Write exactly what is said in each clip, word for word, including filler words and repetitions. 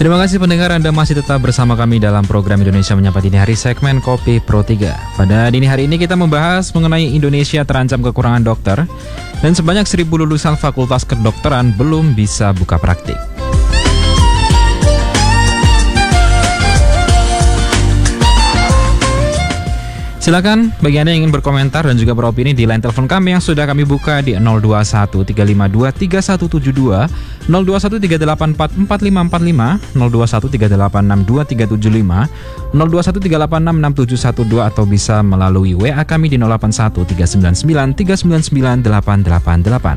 Terima kasih pendengar, Anda masih tetap bersama kami dalam program Indonesia Menyapa Dini Hari segmen Kopi Pro tiga. Pada dini hari ini kita membahas mengenai Indonesia terancam kekurangan dokter dan sebanyak seribu lulusan Fakultas Kedokteran belum bisa buka praktik. Silakan bagi Anda yang ingin berkomentar dan juga beropini di line telepon kami yang sudah kami buka di nol dua satu tiga lima dua tiga satu tujuh dua, nol dua satu tiga delapan empat empat lima empat lima, nol dua satu tiga delapan enam dua tiga tujuh lima, nol dua satu tiga delapan enam enam tujuh satu dua atau bisa melalui W A kami di nol delapan satu tiga sembilan sembilan tiga sembilan sembilan delapan delapan delapan.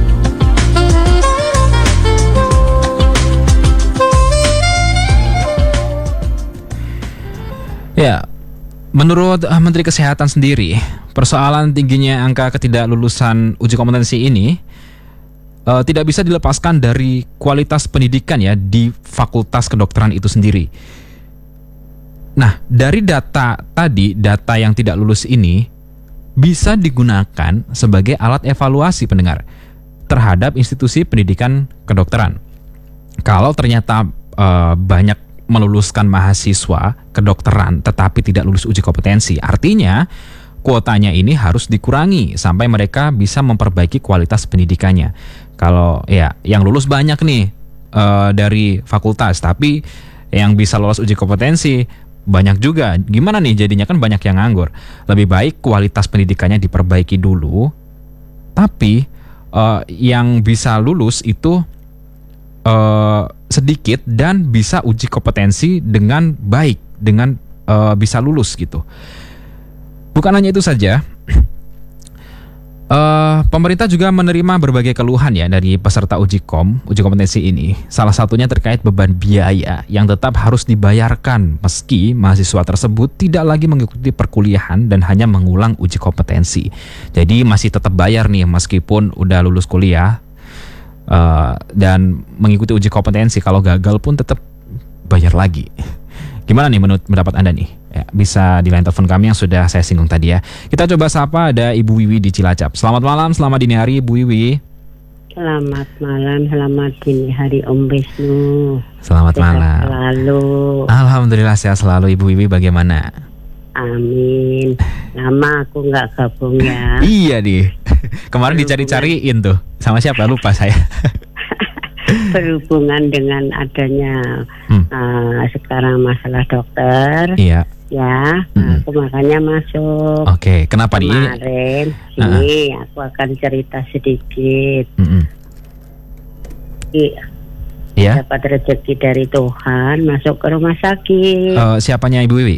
Ya, menurut uh, Menteri Kesehatan sendiri, persoalan tingginya angka ketidaklulusan uji kompetensi ini uh, tidak bisa dilepaskan dari kualitas pendidikan ya di Fakultas Kedokteran itu sendiri. Nah, dari data tadi, data yang tidak lulus ini bisa digunakan sebagai alat evaluasi pendengar terhadap institusi pendidikan kedokteran. Kalau ternyata uh, banyak meluluskan mahasiswa kedokteran tetapi tidak lulus uji kompetensi, artinya kuotanya ini harus dikurangi sampai mereka bisa memperbaiki kualitas pendidikannya. Kalau ya yang lulus banyak nih uh, dari fakultas, tapi yang bisa lolos uji kompetensi banyak juga, gimana nih jadinya? Kan banyak yang nganggur. Lebih baik kualitas pendidikannya diperbaiki dulu, tapi uh, yang bisa lulus itu uh, sedikit dan bisa uji kompetensi dengan baik, dengan uh, bisa lulus gitu. Bukan hanya itu saja, uh, pemerintah juga menerima berbagai keluhan ya dari peserta uji kom, uji kompetensi ini. Salah satunya terkait beban biaya yang tetap harus dibayarkan meski mahasiswa tersebut tidak lagi mengikuti perkuliahan dan hanya mengulang uji kompetensi. Jadi masih tetap bayar nih meskipun udah lulus kuliah. Uh, dan mengikuti uji kompetensi, kalau gagal pun tetap bayar lagi. Gimana nih menurut pendapat Anda nih? Ya, bisa di line telepon kami yang sudah saya singgung tadi ya. Kita coba sapa, ada Ibu Wiwi di Cilacap. Selamat malam, selamat dini hari Ibu Wiwi. Selamat malam, selamat dini hari Om Wisnu. Selamat sehat malam. Selalu. Alhamdulillah sehat selalu. Ibu Wiwi bagaimana? Amin. Lama aku nggak gabung ya. Iya nih. Kemarin dicari-cariin tuh. Sama siapa? Lupa saya. Berhubungan dengan adanya hmm. uh, sekarang masalah dokter. Iya. Ya, hmm. aku makanya masuk. Oke, okay. Kenapa nih? Kemarin sini uh-uh. aku akan cerita sedikit. Hmm. Iya. Dapat rezeki dari Tuhan, masuk ke rumah sakit. Uh, siapanya Ibu Wiwi?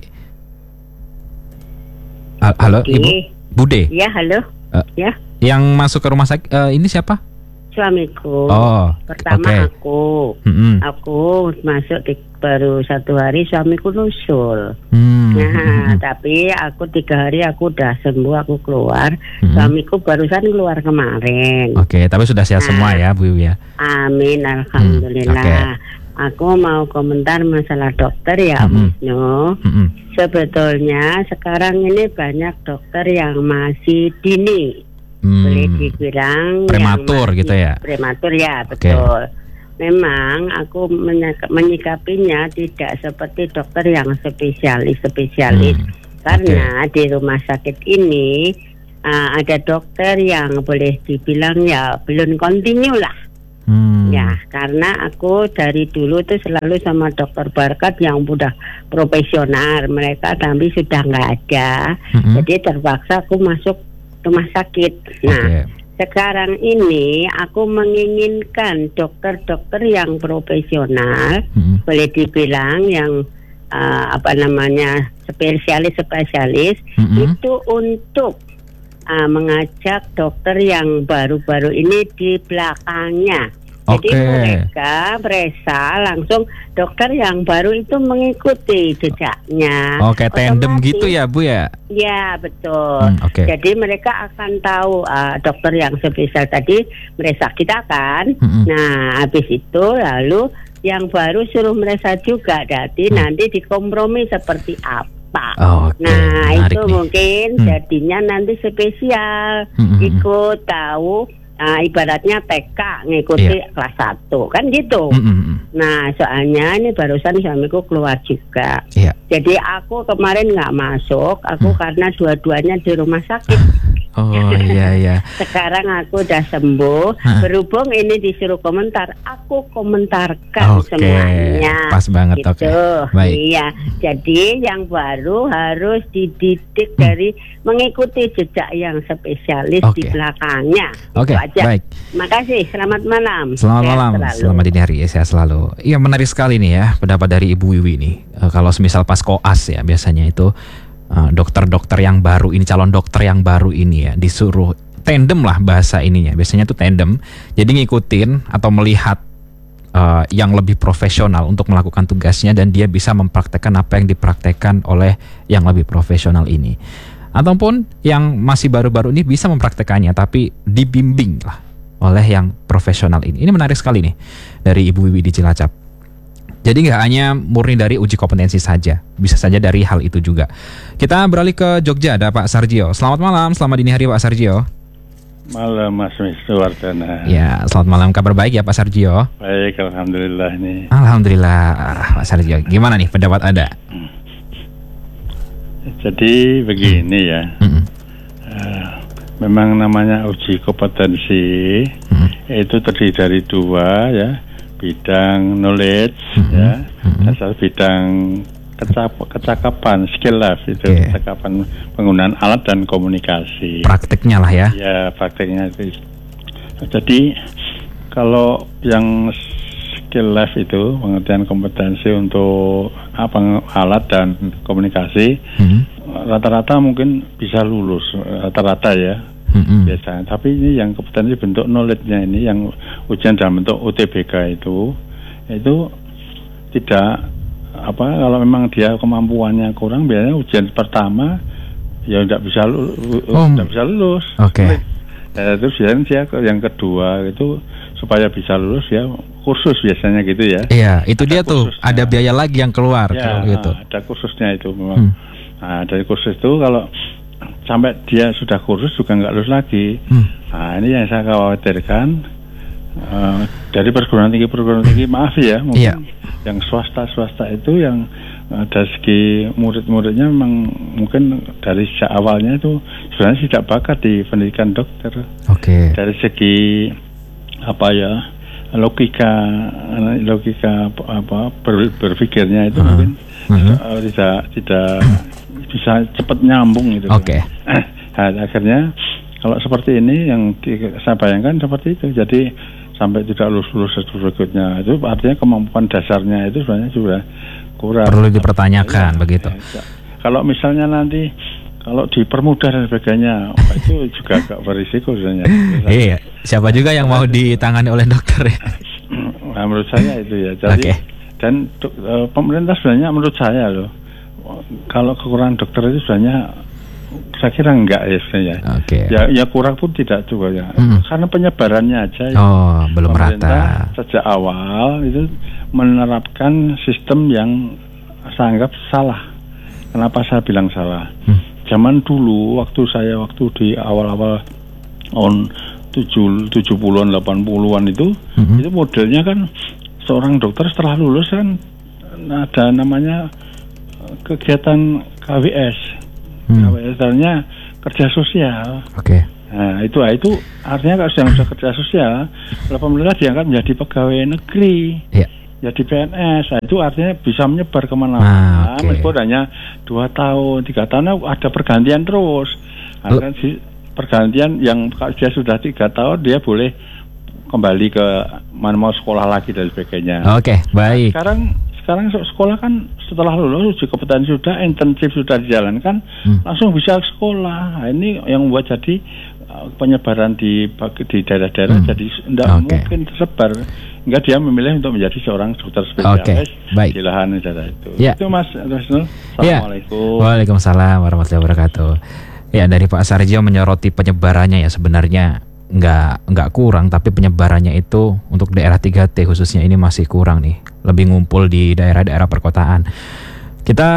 Halo, Bude. Ibu Bude. Ya, halo. Uh, ya. Yang masuk ke rumah sakit uh, ini siapa? Suamiku. Oh, pertama okay. aku. Mm-hmm. Aku masuk di, baru satu hari suamiku nusul. Mm-hmm. Nah, mm-hmm. tapi aku tiga hari aku udah sembuh, aku keluar. Mm-hmm. Suamiku barusan keluar kemarin. Oke, okay, tapi sudah sehat nah, semua ya, Bu ya. Amin, alhamdulillah. Mm, okay. Aku mau komentar masalah dokter ya, mm-hmm. Wisnu. Mm-hmm. Sebetulnya sekarang ini banyak dokter yang masih dini, hmm. boleh dibilang prematur gitu ya. Prematur ya, betul. Okay. Memang aku menyikapinya tidak seperti dokter yang spesialis-spesialis, hmm. karena okay. di rumah sakit ini uh, ada dokter yang boleh dibilang ya belum kontinu lah. Hmm. Ya, karena aku dari dulu tuh selalu sama dokter Barkat yang udah profesional, mereka tapi sudah nggak ada, hmm. jadi terpaksa aku masuk rumah sakit. Nah, okay. sekarang ini aku menginginkan dokter-dokter yang profesional, hmm. boleh dibilang yang uh, apa namanya spesialis-spesialis, hmm. itu untuk Uh, mengajak dokter yang baru-baru ini di belakangnya. Jadi okay. mereka merasa langsung dokter yang baru itu mengikuti jejaknya. Oke, okay, tandem gitu ya Bu ya? Ya, betul. Hmm, okay. Jadi mereka akan tahu uh, dokter yang spesial tadi mereka kita kan. Hmm. Nah, habis itu lalu yang baru suruh mereka juga. Jadi hmm. nanti dikompromi seperti apa. Oh, okay. Nah, menarik itu nih. mungkin hmm. jadinya nanti spesial, hmm. ikut tahu Nah, ibaratnya T K ngikuti Iya. kelas satu kan gitu. Mm-mm. Nah, soalnya ini barusan suamiku keluar juga. Iya. Jadi aku kemarin nggak masuk, aku Hmm. karena dua-duanya di rumah sakit. Oh iya iya. Sekarang aku udah sembuh. Hah. Berhubung ini disuruh komentar, aku komentarkan Oke, semuanya. pas banget, Gitu. oke. Baik. Iya. Jadi yang baru harus dididik dari mengikuti jejak yang spesialis di Oke. belakangnya. Oke, Itu aja. baik. Makasih. Selamat malam. Selamat Sehat malam, selalu. selamat dini hari, ya, sehat selalu. Iya, menarik sekali nih ya pendapat dari Ibu Wiwi nih. Eh, kalau semisal pas koas ya biasanya itu eh, dokter-dokter yang baru ini, calon dokter yang baru ini ya disuruh tandem lah bahasa ininya. Biasanya tuh tandem. Jadi ngikutin atau melihat eh, yang lebih profesional untuk melakukan tugasnya dan dia bisa mempraktekkan apa yang dipraktekkan oleh yang lebih profesional ini. Ataupun yang masih baru-baru ini bisa mempraktekannya tapi dibimbing lah oleh yang profesional ini. Ini menarik sekali nih dari Ibu Wiwi di Cilacap. Jadi nggak hanya murni dari uji kompetensi saja, bisa saja dari hal itu juga. Kita beralih ke Jogja, ada Pak Sarjio. Selamat malam, selamat dini hari Pak Sarjio. Malam Mas Wisnuwardana. Ya, selamat malam. Kabar baik ya Pak Sarjio? Baik, alhamdulillah nih. Alhamdulillah Pak Sarjio. Gimana nih pendapat Anda? Jadi begini ya, Mm-mm. uh, memang namanya uji kompetensi Mm-mm. itu terdiri dari dua ya, bidang knowledge Mm-mm. ya, Mm-mm. asal bidang kecap- kecakapan, skill lah itu, Oke. kecakapan penggunaan alat dan komunikasi. Prakteknya lah ya. Ya, prakteknya itu. Jadi kalau yang skill life itu pengertian kompetensi untuk apa alat dan komunikasi Mm-mm. rata-rata mungkin bisa lulus rata-rata ya Mm-mm. biasanya. Tapi ini yang kompetensi bentuk knowledge-nya ini yang ujian dalam bentuk U T B K itu itu tidak apa kalau memang dia kemampuannya kurang biasanya ujian pertama ya tidak bisa lulus, Oh. tidak bisa lulus. Oke. Ya, terus biasanya dia ke- yang kedua itu supaya bisa lulus ya kursus biasanya gitu ya. Iya, itu Ada dia tuh. kursusnya. Ada biaya lagi yang keluar Ya, kalau gitu. ada kursusnya itu memang. Hmm. Nah, dari kursus itu kalau sampai dia sudah kursus juga nggak lulus lagi. Hmm. Nah, ini yang saya khawatirkan eh, dari perguruan tinggi perguruan tinggi maaf ya mungkin Iya. yang swasta swasta itu yang eh, dari segi murid-muridnya memang mungkin dari sejak awalnya itu sebenarnya tidak bakat di pendidikan dokter. Oke. Dari segi apa ya logika logika apa ber, berpikirnya itu Uh-huh. mungkin Uh-huh. uh, tidak tidak bisa cepat nyambung gitu. Oke. Nah, akhirnya kalau seperti ini yang di, saya bayangkan seperti itu. Jadi sampai tidak lulus lulus berikutnya itu artinya kemampuan dasarnya itu sebenarnya sudah kurang. Perlu dipertanyakan Ya, begitu. ya. Kalau misalnya nanti kalau dipermudah dan sebagainya, oh, itu juga agak berisiko sebenarnya. Iya, siapa juga yang mau ditangani oleh dokter ya? Nah, menurut saya itu ya. Jadi Oke. dan uh, pemerintah sebenarnya menurut saya loh, kalau kekurangan dokter itu sebenarnya saya kira enggak ya sebenarnya. Oke. Ya, ya kurang pun tidak juga ya. Hmm. Karena penyebarannya aja. ya. Oh, belum Pemerintah rata. sejak awal itu menerapkan sistem yang saya anggap salah. Kenapa saya bilang salah? Hmm. Zaman dulu waktu saya waktu di awal-awal tahun tujuh puluhan delapan puluhan itu Mhm. itu modelnya kan seorang dokter setelah lulus kan ada namanya kegiatan K W S. Hmm. K W S artinya kerja sosial. Oke. Nah, itu itu artinya kalau sedang sudah kerja sosial, kalau pemerintah diangkat menjadi pegawai negeri, Iya. jadi P N S. Nah, itu artinya bisa menyebar Ah, kemana-mana. oke. Meskipun hanya dua tahun, tiga tahun ada pergantian terus. Nah, Lu- kan si pergantian yang kalau dia sudah tiga tahun dia boleh kembali ke mana mau sekolah lagi dan sebagainya. Oke, baik. Sekarang sekarang sekolah kan setelah lulus uji kompetensi sudah intensif sudah dijalankan Hmm. langsung bisa sekolah. Nah, ini yang membuat jadi uh, penyebaran di di daerah-daerah Hmm. jadi tidak Oke. mungkin tersebar. Enggak dia memilih untuk menjadi seorang dokter spesialis baik. di lahan daerah itu. Ya. Itu Mas Rusnul. Ya. Assalamualaikum. Waalaikumsalam warahmatullahi wabarakatuh. Ya, dari Pak Sarjio menyoroti penyebarannya ya sebenarnya nggak nggak kurang, tapi penyebarannya itu untuk daerah tiga T khususnya ini masih kurang nih, lebih ngumpul di daerah-daerah perkotaan. Kita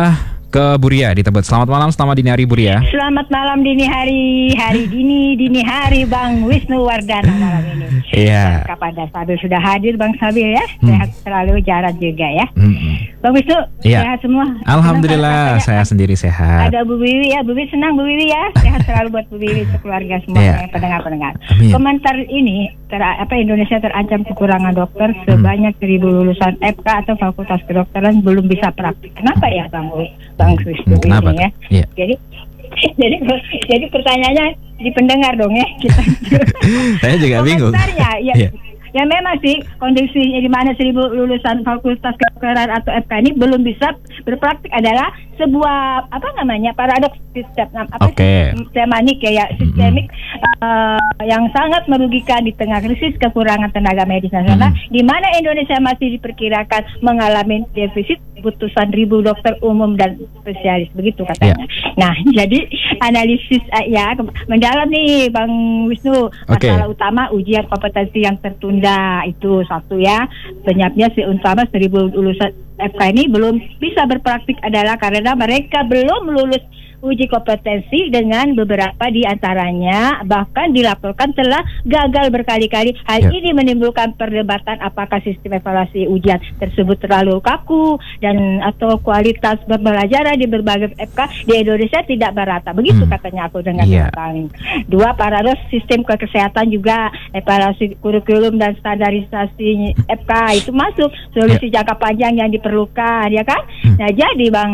ke Buria di Tebet. Selamat malam, selamat dini hari Buria. Selamat malam dini hari, hari dini, dini hari Bang Wisnu Wardana malam ini. Iya. Kepada Sabil sudah hadir Bang Sabil ya, Hmm. sehat selalu, Jarad juga ya. Hmm. Bang Wisnu, Iya. sehat semua. Alhamdulillah, Senang, saya sendiri sehat. Ada Bu Wiwi ya, Bu Wiwi senang Bu Wiwi ya, sehat selalu buat Bu Wiwi sekeluarga semua Iya. yang pendengar-pendengar. Amin. Komentar ini, ter, apa Indonesia terancam kekurangan dokter sebanyak seribu lulusan F K atau Fakultas Kedokteran belum bisa praktik. Kenapa ya Bang Bang Wisnu Hmm, kenapa? ini ya? Iya. Jadi jadi jadi pertanyaannya di pendengar dong ya kita. Saya juga bingung. Komentarnya ya, Iya. ya memang sih kondisi di mana seribu lulusan Fakultas Kedokteran atau F K ini belum bisa berpraktik adalah sebuah apa namanya paradoks sistem apa Oke. sistemanik ya, ya sistemik uh, yang sangat merugikan di tengah krisis kekurangan tenaga medis nasional, Mm. di mana Indonesia masih diperkirakan mengalami defisit kebutuhan ribu dokter umum dan spesialis begitu katanya. Nah, jadi analisis uh, ya ke- mendalam nih Bang Wisnu. Oke. Masalah utama ujian kompetensi yang tertunda itu satu ya. Penyebabnya si utama seribu lulusan F K ini belum bisa berpraktik adalah karena mereka belum lulus uji kompetensi dengan beberapa di antaranya bahkan dilaporkan telah gagal berkali-kali. Hal Ya. ini menimbulkan perdebatan apakah sistem evaluasi ujian tersebut terlalu kaku dan atau kualitas pembelajaran di berbagai F K di Indonesia tidak merata. Begitu Hmm. katanya aku dengar Iya. Bang. Dua, paradoks sistem kesehatan juga evaluasi kurikulum dan standarisasi F K itu masuk solusi jangka panjang yang diperlukan ya kan. Hmm. Nah, jadi Bang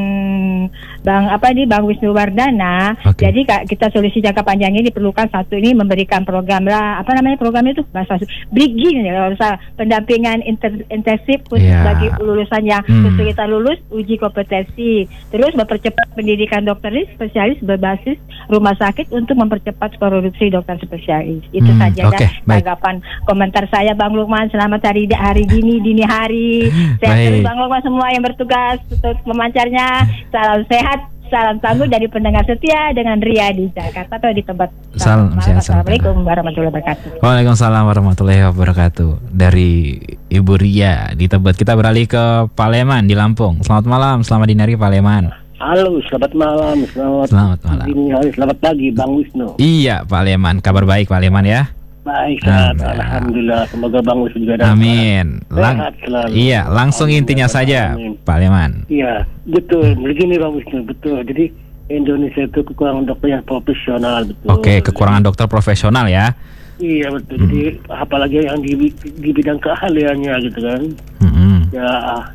Bang apa nih Bang Wisnu Wardana. Oke. Jadi Kak, kita solusi jangka panjang ini diperlukan satu ini memberikan program lah apa namanya program itu bahasa bridging ya kalau salah, pendampingan inter- intensif khusus Iya. bagi lulusan yang Hmm. kesulitan lulus uji kompetensi. Terus mempercepat pendidikan dokter spesialis berbasis rumah sakit untuk mempercepat produksi dokter spesialis. Itu Hmm, saja oke, dah baik. tanggapan komentar saya Bang Lukman. Selamat hari hari dini dini hari. Sehat Baik. terus Bang Lukman semua yang bertugas untuk pemancarnya. Salam sehat. Salam tangguh dari pendengar setia dengan Ria di Jakarta atau di tempat. Salam sehat, salam Assalamualaikum warahmatullahi wabarakatuh. Waalaikumsalam warahmatullahi wabarakatuh. Dari Ibu Ria di Tebet, kita beralih ke Paleman di Lampung. Selamat malam, selamat dini hari Paleman. Halo, selamat malam, selamat, Selamat malam. dini hari, selamat pagi, Bang Wisnu. Iya, Paleman. Kabar baik Paleman ya? Baik, sehat, Alhamdulillah. alhamdulillah. Semoga Bang Wisnu juga dapat. Amin. Lang- Sehat selalu. iya, langsung intinya saja, Amin. Paleman. Iya, betul. Begini Bang Wisnu, betul. Jadi Indonesia itu kekurangan dokter yang profesional, betul. Oke, kekurangan dokter profesional ya. Iya betul. Jadi apalagi yang di, di bidang keahliannya gitu kan. Mm-mm. Ya,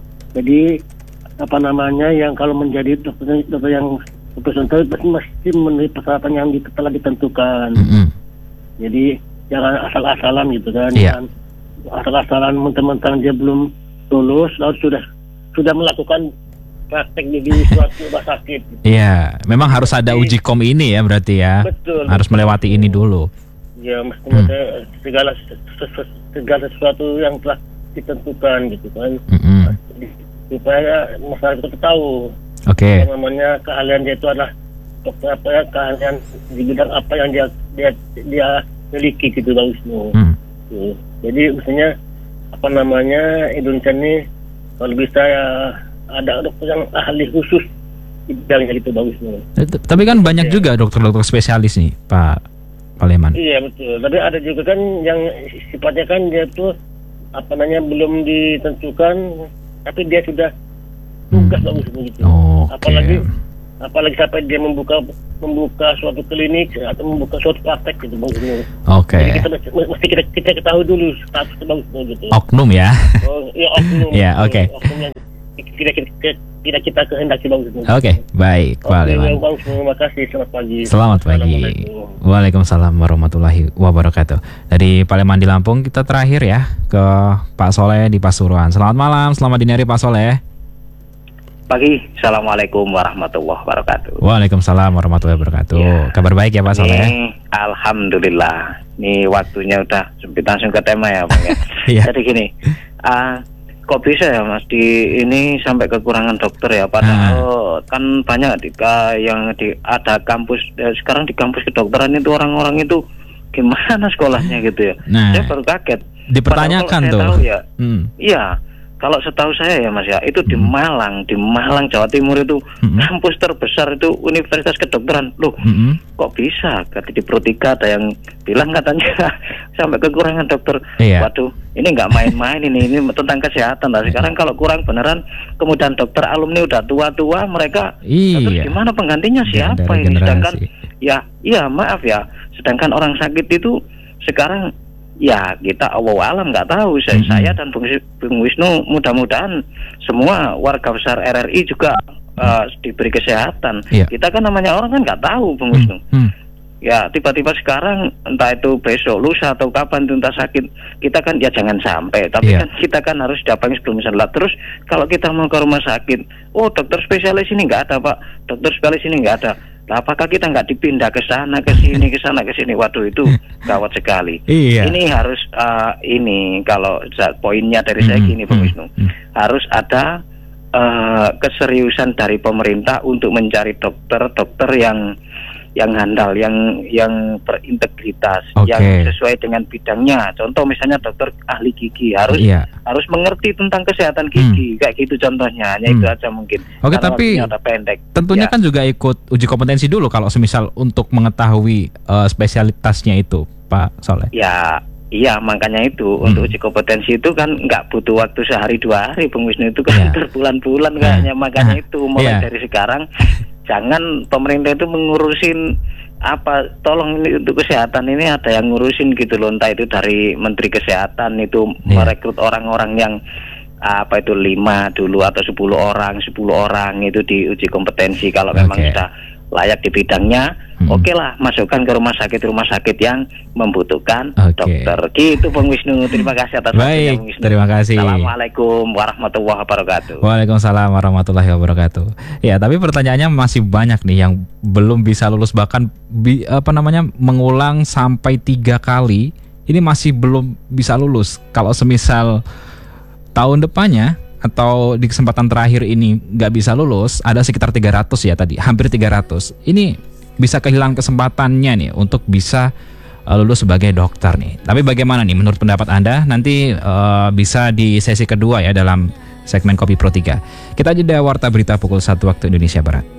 jadi apa namanya yang kalau menjadi dokter, dokter yang profesional pasti mesti memenuhi persyaratan yang di- telah ditentukan. Mm-mm. Jadi jangan asal-asalan gitu kan. Iya. Jangan asal-asalan mentang-mentang dia belum lulus lalu sudah sudah melakukan praktek di, di suatu rumah sakit. Iya, memang harus ada uji kom ini ya berarti ya. Betul. Harus melewati ini dulu. Ya mesti Hmm. ada segala sesu- segala sesuatu yang telah ditentukan gitu kan. Mm-mm. Jadi, supaya masyarakat itu tahu Oke. yang namanya keahlian dia itu adalah dokter apa ya, keahlian di bidang apa yang dia dia dia miliki gitu Bang Wisnu. Hmm. Tuh. Jadi misalnya apa namanya Indonesia ini kalau bisa ya ada dokter yang ahli khusus di bidangnya gitu Bang Wisnu. Eh, t- Tapi kan banyak Iya. juga dokter-dokter spesialis nih, Pak Paleman. Iya betul. Tapi ada juga kan yang sifatnya kan dia tuh apa namanya belum ditentukan, tapi dia sudah tugas Bang Wisnu gitu. Oke. Apalagi apalagi sampai dia membuka membuka suatu klinik atau membuka suatu praktek gitu Bang Wisnu. Oke. Jadi kita mesti mesti kita, kita ketahui dulu status Bang Wisnu gitu. Oknum ya. Oh, iya oknum. Iya, oke. Oknum yang tidak kita tidak kita kehendaki Bang Wisnu. Oke, baik, Pak Oke, Paleman. Bang Wisnu, terima kasih. Selamat pagi. Selamat pagi. Assalamualaikum. Waalaikumsalam warahmatullahi wabarakatuh. Dari Paleman di Lampung kita terakhir ya ke Pak Soleh di Pasuruan. Selamat malam, selamat dini hari Pak Soleh. Pagi, Assalamualaikum warahmatullahi wabarakatuh. Waalaikumsalam warahmatullahi wabarakatuh. Ya. Kabar baik ya Pak Soleh? Ini alhamdulillah. Ini waktunya udah sempit, langsung ke tema ya Bang ya. Iya. Jadi gini, ah, kok bisa ya Mas di ini sampai kekurangan dokter ya? Padahal kan banyak di, ah, yang di ada kampus ya, sekarang di kampus kedokteran itu orang-orang itu gimana sekolahnya gitu ya? Nah, Saya baru kaget. dipertanyakan Padahal tuh. kalau saya tahu ya, Hmm. iya. kalau setahu saya ya Mas ya, itu di Hmm. Malang, di Malang Jawa Timur itu Hmm. kampus terbesar itu Universitas Kedokteran. Loh, Mm-mm. kok bisa? Kata di Pro tiga ada yang bilang katanya sampai kekurangan dokter. Iya. Waduh, ini nggak main-main ini, ini tentang kesehatan. Nah, sekarang kalau kurang beneran, kemudian dokter alumni udah tua-tua, mereka terus Iya. gimana penggantinya Jangan siapa dari ini? Sedangkan generasi. ya, iya maaf ya, sedangkan orang sakit itu sekarang ya kita Allah alam nggak tahu. Saya, Mm-mm. saya dan Bung, Bung Wisnu mudah-mudahan semua warga besar R R I juga uh, diberi kesehatan. Iya. Kita kan namanya orang kan nggak tahu Bung Wisnu. Hmm. Ya tiba-tiba sekarang entah itu besok lusa atau kapan tuntas sakit, kita kan ya jangan sampai. Tapi Iya. kan kita kan harus datangi sebelum sholat. Terus kalau kita mau ke rumah sakit, oh dokter spesialis ini nggak ada Pak, dokter spesialis ini nggak ada. Lah, apakah kita nggak dipindah ke sana ke sini ke sana ke sini? Waduh, itu gawat sekali. Iya. Ini harus uh, ini kalau za- poinnya dari saya Hmm, gini Bung hmm, Wisnu, hmm. harus ada uh, keseriusan dari pemerintah untuk mencari dokter-dokter yang yang handal, yang yang berintegritas, Oke. yang sesuai dengan bidangnya. Contoh misalnya dokter ahli gigi harus Iya. harus mengerti tentang kesehatan gigi, kayak gitu contohnya. Hanya Hmm. itu aja mungkin. Oke, Karena tapi waktunya udah pendek. Tentunya Ya. kan juga ikut uji kompetensi dulu kalau semisal untuk mengetahui eh, spesialitasnya itu, Pak Soleh. Ya, iya makanya itu Hmm. untuk uji kompetensi itu kan nggak butuh waktu sehari dua hari, Bung Wisnu, itu kan Iya. berbulan-bulan Nah, kayaknya. Makanya nah, itu mulai iya. dari sekarang jangan pemerintah itu mengurusin apa, tolong ini untuk kesehatan ini ada yang ngurusin gitu loh, entah itu dari Menteri Kesehatan itu Iya. merekrut orang-orang yang apa itu lima dulu atau sepuluh orang, sepuluh orang itu diuji kompetensi kalau memang Oke. sudah layak di bidangnya. Hmm. Oke lah, masukkan ke rumah sakit-rumah sakit yang membutuhkan Oke. dokter. Gitu Bung Wisnu. Terima kasih atas waktunya, Baik, Bung Wisnu. terima kasih. Assalamualaikum warahmatullahi wabarakatuh. Waalaikumsalam warahmatullahi wabarakatuh. Ya, tapi pertanyaannya masih banyak nih yang belum bisa lulus, bahkan bi- apa namanya mengulang sampai tiga kali. Ini masih belum bisa lulus. Kalau semisal tahun depannya atau di kesempatan terakhir ini nggak bisa lulus, ada sekitar tiga ratus ya tadi, hampir tiga ratus. Ini bisa kehilangan kesempatannya nih untuk bisa uh, lulus sebagai dokter nih. Tapi bagaimana nih menurut pendapat Anda? Nanti uh, bisa di sesi kedua ya dalam segmen Kopi Pro tiga. Kita jeda warta berita pukul satu waktu Indonesia Barat.